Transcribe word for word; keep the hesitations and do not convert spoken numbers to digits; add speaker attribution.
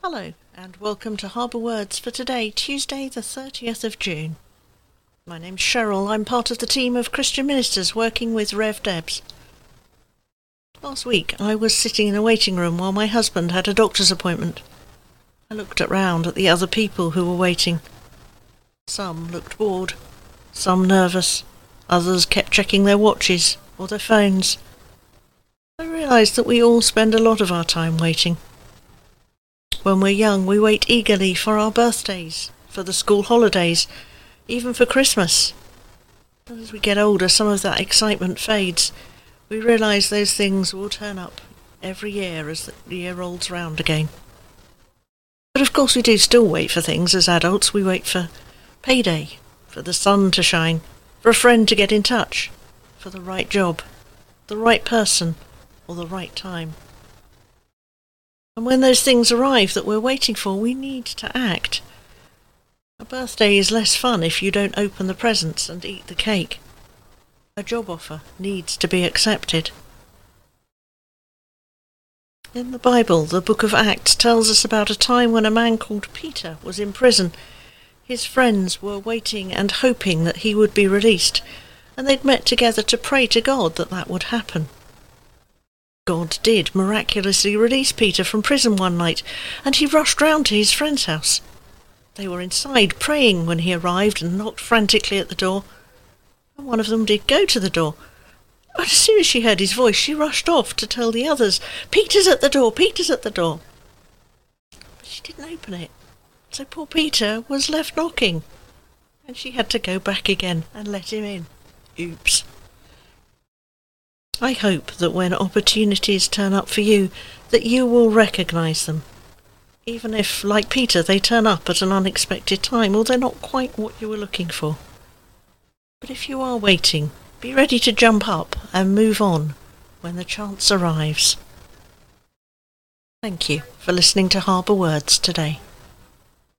Speaker 1: Hello, and welcome to Harbour Words for today, Tuesday the thirtieth of June. My name's Cheryl. I'm part of the team of Christian ministers working with Rev Debs. Last week I was sitting in a waiting room while my husband had a doctor's appointment. I looked around at the other people who were waiting. Some looked bored, some nervous, others kept checking their watches or their phones. I realised that we all spend a lot of our time waiting. When we're young, we wait eagerly for our birthdays, for the school holidays, even for Christmas. But as we get older, some of that excitement fades. We realise those things will turn up every year as the year rolls round again. But of course we do still wait for things as adults. We wait for payday, for the sun to shine, for a friend to get in touch, for the right job, the right person, or the right time. And when those things arrive that we're waiting for, we need to act. A birthday is less fun if you don't open the presents and eat the cake. A job offer needs to be accepted. In the Bible, the book of Acts tells us about a time when a man called Peter was in prison. His friends were waiting and hoping that he would be released, and they'd met together to pray to God that that would happen. God did miraculously release Peter from prison one night, and he rushed round to his friend's house. They were inside praying when he arrived and knocked frantically at the door. And one of them did go to the door. But as soon as she heard his voice, she rushed off to tell the others, "Peter's at the door, Peter's at the door." But she didn't open it, so poor Peter was left knocking, and she had to go back again and let him in. Oops. I hope that when opportunities turn up for you, that you will recognise them, even if, like Peter, they turn up at an unexpected time or they're not quite what you were looking for. But if you are waiting, be ready to jump up and move on when the chance arrives. Thank you for listening to Harbour Words today.